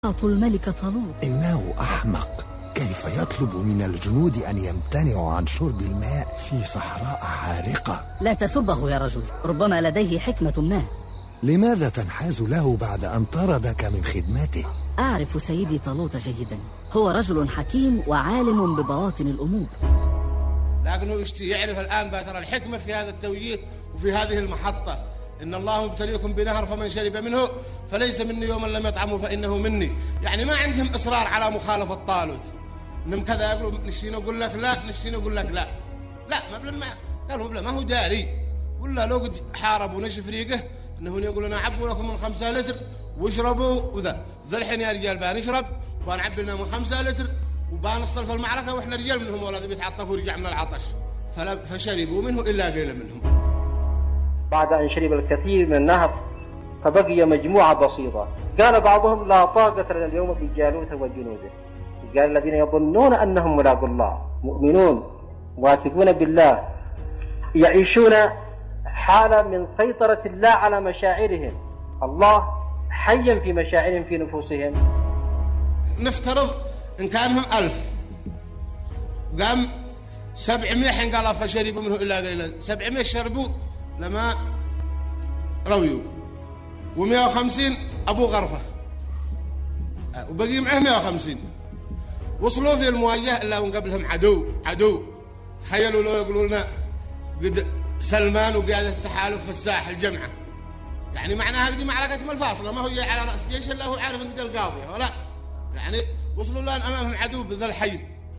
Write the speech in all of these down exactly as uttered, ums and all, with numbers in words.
الملك طالوت. إنه أحمق، كيف يطلب من الجنود أن يمتنعوا عن شرب الماء في صحراء حارقة؟ لا تسبه يا رجل، ربما لديه حكمة ما. لماذا تنحاز له بعد أن طردك من خدمته؟ أعرف سيدي طالوت جيدا، هو رجل حكيم وعالم ببواطن الأمور، لكنه يعرف الآن بأثر الحكمة في هذا التوجيه وفي هذه المحطة. إن الله مبتليكم بنهر فمن شرب منه فليس مني ومن لم يطعمه فإنه مني. يعني ما عندهم إصرار على مخالفة طالوت، إنهم كذا يقولوا نشتي نقول لك لا، نشتي نقول لك لا لا مبلغ ما قالوا مبلغ ما هو داري، ولا لو قد حارب ونشف ريقه إنه يقول أنا أعبوا لكم من خمسة لتر واشربوا وذا ذا الحين يا رجال بنشرب وبنعبي لنا من خمسة لتر وبنصل في المعركة وإحنا رجال منهم ولا بيتعطفوا ورجع من العطش، فشربوا منه إلا قليل منهم. بعد أن شرب الكثير من النهر فبقي مجموعة بسيطة، قال بعضهم لا طاقة لنا اليوم في جالوت وجنوده. قال الذين يظنون أنهم ملاقوا الله، مؤمنون واثقون بالله، يعيشون حالة من سيطرة الله على مشاعرهم، الله حيا في مشاعرهم في نفوسهم. نفترض إن كانهم ألف قام سبعمائة حين قال فشربوا منه إلا قليلا، سبعمائة شربوا لما رويوا، ومئة وخمسين أبو غرفة وبقي معه مئة وخمسين. وصلوا في المواجهة إلا من قبلهم عدو عدو. تخيلوا لو يقولوا لنا قد سلمان وقيادة التحالف في الساحل جمعة، يعني معناها هذه معركة الفاصلة، ما هو جاي على رأس جيش إلا هو عارف أن القاضية ولا يعني. وصلوا لنا أمامهم عدو بذا الحي،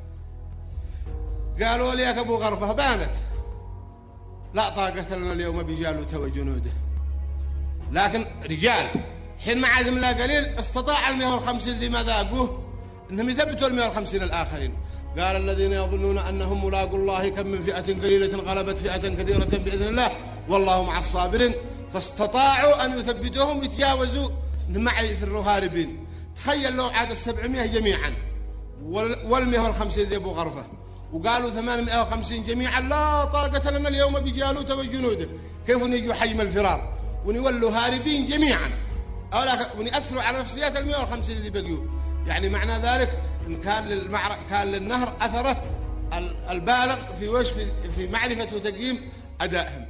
قالوا ليك أبو غرفة بانت لا طاقة لنا اليوم بجالوت وجنوده. لكن رجال حين ما عادهم لا قليل استطاع المئة والخمسين ذي ما ذاقوه انهم يثبتوا المئة والخمسين الاخرين. قال الذين يظنون انهم ملاقوا الله كم من فئة قليلة غلبت فئة كثيرة باذن الله والله مع الصابرين. فاستطاعوا ان يثبتوهم ويتجاوزوا معي في الرهاربين. تخيل لو عاد السبعمائة جميعا والمئة والخمسين ذي ابو غرفة وقالوا ثمانمائة وخمسين جميعا لا طاقة لنا اليوم بجالوت وجنوده، كيف نيجوا حجم الفرار ونولوا هاربين جميعا أو لا ونأثروا على نفسيات المئة والخمسين اللي بقيوا. يعني معنى ذلك إن كان للمعركة كان للنهر أثره البالغ في وش في, في معرفة وتقييم أدائهم.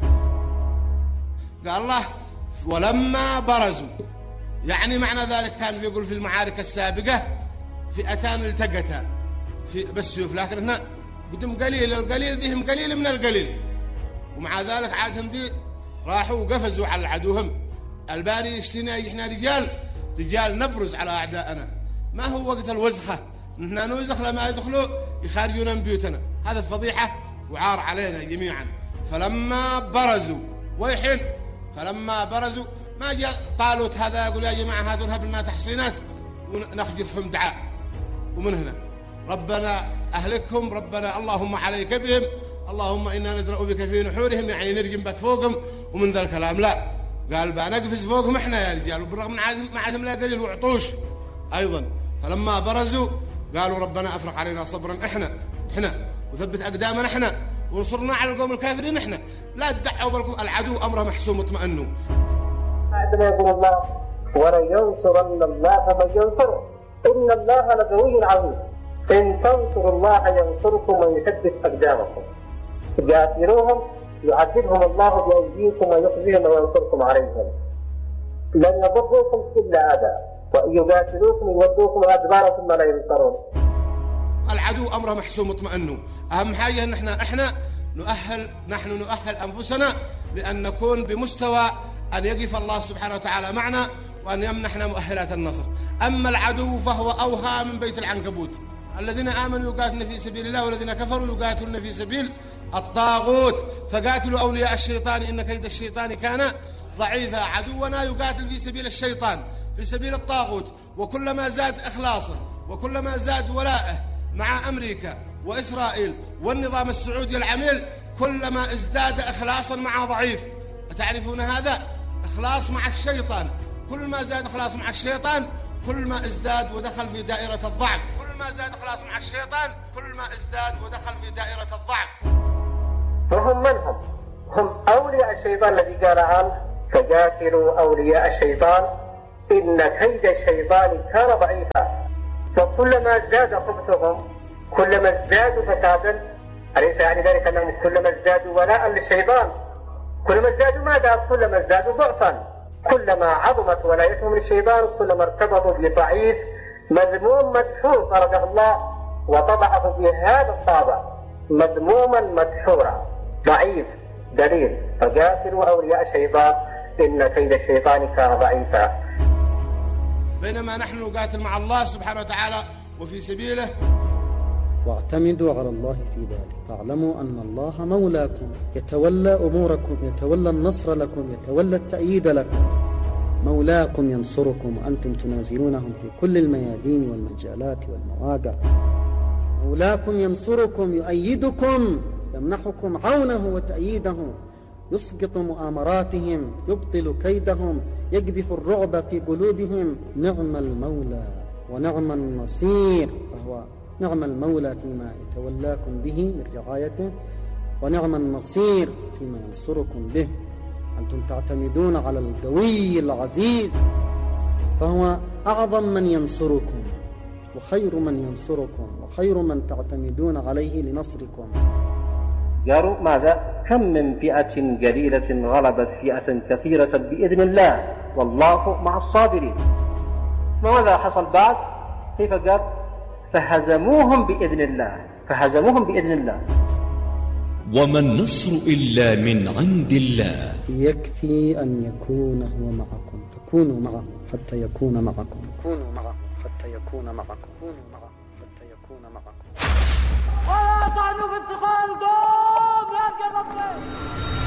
قال الله ولما برزوا، يعني معنى ذلك كان بيقول في المعارك السابقة فئتان التقتا في بالسيوف، لكن هنا قدم قليل، القليل ذيهم قليل من القليل، ومع ذلك عادهم ذي راحوا وقفزوا على عدوهم. الباري يشتينا احنا رجال رجال نبرز على أعدائنا، ما هو وقت الوزخة نحن نوزخ لما يدخلوا يخارجون من بيوتنا، هذا فضيحة وعار علينا جميعا. فلما برزوا ويحين فلما برزوا ما جاء طالوت هذا يقول يا جماعة هاتوا نهب لنا تحصينات ونخجفهم دعاء ومن هنا ربنا أهلكهم، ربنا اللهم عليك بهم، اللهم إنا ندرأ بك في نحورهم، يعني نرجم بك فوقهم ومن ذا الكلام. لا، قال بقى نقفز فوقهم إحنا يا رجال، وبالرغم من ما عادهم لا قليل وعطوش أيضا. فلما برزوا قالوا ربنا أفرق علينا صبرا إحنا إحنا وثبت أقدامنا إحنا ونصرنا على القوم الكافرين إحنا، لا تدعوا بالكم العدو أمره محسوم اطمئنوا. عندما يقول الله ولينصرن الله من ينصره إن الله لقوي عزيز إن تنصروا الله ينصركم ويثبت أقدامكم قاتلوهم يعذبهم الله بأيديكم ويخزيهم وينصركم عليهم لن يضروكم إلا أذى وإن يقاتلوكم يودوكم أدباركم ولا ينصرون. العدو أمره محسوم اطمئنوا. أهم حاجة أن احنا احنا نؤهل نحن نؤهل أنفسنا لأن نكون بمستوى أن يقف الله سبحانه وتعالى معنا وأن يمنحنا مؤهلات النصر. أما العدو فهو أوهى من بيت العنكبوت. الذين آمنوا يقاتلون في سبيل الله والذين كفروا يقاتلون في سبيل الطاغوت فقاتلوا أولياء الشيطان إن كيد الشيطان كان ضعيفا. عدونا يقاتل في سبيل الشيطان في سبيل الطاغوت، وكلما زاد إخلاصه وكلما زاد ولاءه مع أمريكا وإسرائيل والنظام السعودي العميل كلما ازداد إخلاصا مع ضعيف. أتعرفون هذا؟ إخلاص مع الشيطان، كل ما زاد إخلاص مع الشيطان كل ما ازداد ودخل في دائرة الضعف. كل ما زاد إخلاص مع الشيطان كل ما ازداد ودخل في دائرة الضعف. فهم من هم؟ هم أولياء الشيطان الذي قال عنه فقاتلوا أولياء الشيطان إن كيد الشيطان كان ضعيفا. فكلما ازداد خبثهم كلما ازدادوا فسادا. أليس يعني ذلك أنهم كلما ازدادوا ولاء للشيطان كلما ازدادوا ماذا؟ كلما ازدادوا ضعفا. كلما عظمت ولايتهم للشيطان كلما ارتبطوا بضعيف مذموم مدحور طرده الله وطبعه بهذا الطابع مذموما مدحورا ضعيف. دليل: فقاتلوا أولياء الشيطان إن كيد الشيطان كان ضعيفا. بينما نحن نقاتل مع الله سبحانه وتعالى وفي سبيله. واعتمدوا على الله في ذلك، فاعلموا أن الله مولاكم يتولى أموركم، يتولى النصر لكم، يتولى التأييد لكم. مولاكم ينصركم وأنتم تنازلونهم في كل الميادين والمجالات والمواقع. مولاكم ينصركم يؤيدكم يمنحكم عونه وتأييده، يسقط مؤامراتهم، يبطل كيدهم، يقذف الرعب في قلوبهم. نعم المولى ونعم النصير، فهو نعم المولى فيما يتولاكم به من رعايته، ونعم النصير فيما ينصركم به. أنتم تعتمدون على القوي العزيز، فهو أعظم من ينصركم وخير من ينصركم وخير من تعتمدون عليه لنصركم. قالوا ماذا؟ كم من فئة قليلة غلبت فئة كثيرة بإذن الله والله مع الصابرين. ماذا حصل بعد؟ كيف قال؟ فهزموهم بإذن الله فهزموهم بإذن الله. وما النصر إلا من عند الله. يكفي أن يكون هو معكم فكونوا معه حتى يكون معكم. كونوا معه حتى يكون معكم. كونوا معه حتى يكون معكم. ولا تعنوا باتقاء القوم يا رجال ربي.